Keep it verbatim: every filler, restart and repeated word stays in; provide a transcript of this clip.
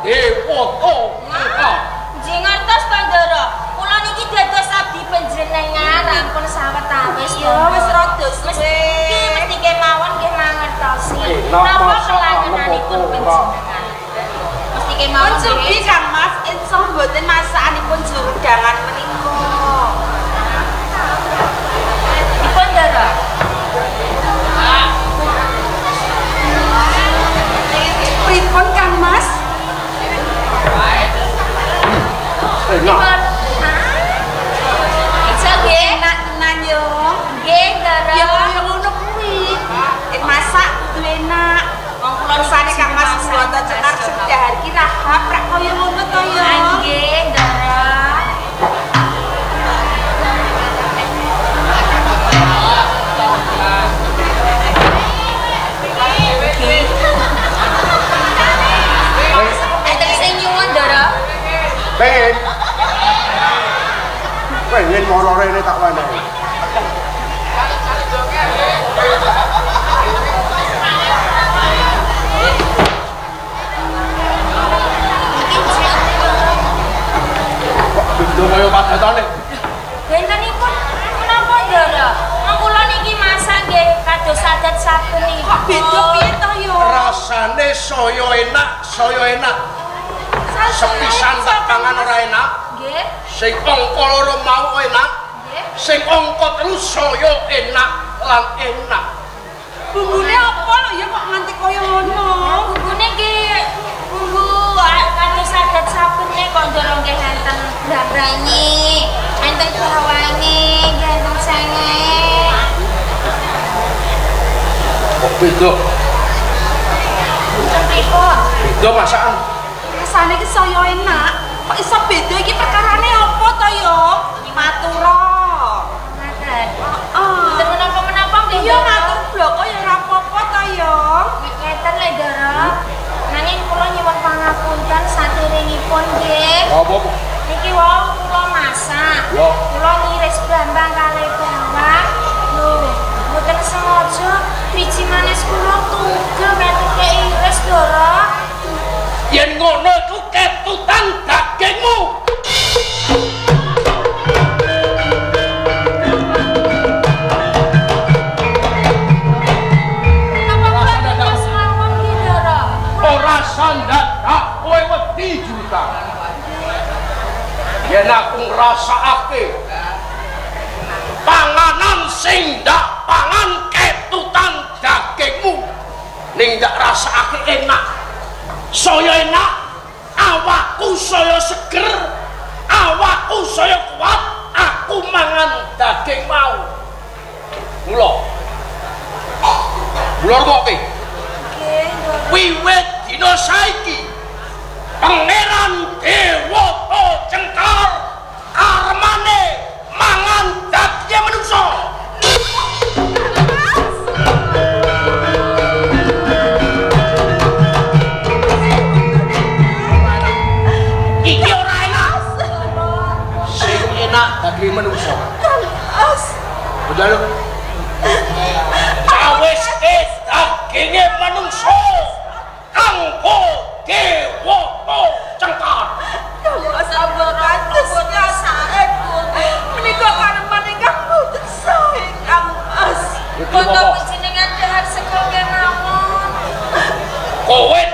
dewata engka. Nggih ngertos to, Ndara. Kula niki dados abdi panjenengan ampun sawetawis to. Wis rada suwe. Mesti kemawon nggih mangertosi. Napa kelangenanipun panjenengan? Mesti kemawon Jugi Kang Mas, insya mboten masakanipun jurudangan menika. Dipun Ndara. Pripun Kang Mas? Enak. Iso nggih? Enak tenan yo. Nggih, Ndara. Ya kaya ngono kuwi. Eh masak kudu enak. Wong kula Rasane Kang Mas buatan cenar sedahar ki rahap rak kaya ngono to yo. Nggih, Ndara. Enten sing nyuwun, Ndara. Pengen. Pengen moro rene tak wenehi. Kok kaya padhatane? Bentenipun menapa, Ndara? Wong kula niki masak nggih kados adat saben niki. Kok beda piye to yo? Rasane saya enak, saya enak. Sepisan tak pangan ora enak. Nggih. Sing angka loro mau enak. Nggih. Sing angka telu saya enak lan enak. Bumbune apa lho ya kok nganti kaya ngono? Bumbune nggih bumbu kados adat saben niki kok Ndara nggih enten brambrani, enten bawange, nggih enten sengek. Kok beda? Pripun? Beda masakan. Rasane ki saya enak. Kok iso beda iki perkarane apa to yo? Matura. Ngaten. Heeh. Mboten menapa-menapa nggih. Iya matur bloko ya ora apa-apa to yo. Ngeten lho, Ndara. Nanging kula nyuwun pangapunten saderengipun nggih. Apa-apa? Niki wau kula masak. Ya. Kula ngiris brambang kalih bawang. Lho, mboten sengaja biji manis kula tugel metuke iris, Ndara. Yen ngono iku ketutan dagingmu. Napa kok mawon iki, Ndara? Ora sandadak kowe wedi juta. Yen aku ngrasakake panganan sing ndak pangan ketutan dagingmu ning ndak rasakake enak. Saya enak, awakku saya seger, awakku saya kuat, aku mangan daging mau. Mula. Mula kok ki? Nggih, Ndara. Wiwit dina saiki Pangeran Dewata Cengkar armane mangan daging manungsa. Iki ora enak. Sing enak daging manungsa. As. Udah lu. Cawis daginge manungsa. Kanggo Dewata Cengkar. Ya sabar atus nyasake menika kareman ingkang mboten sae Kang Mas. Kok jenengan dahar sekol kemawon. Kowe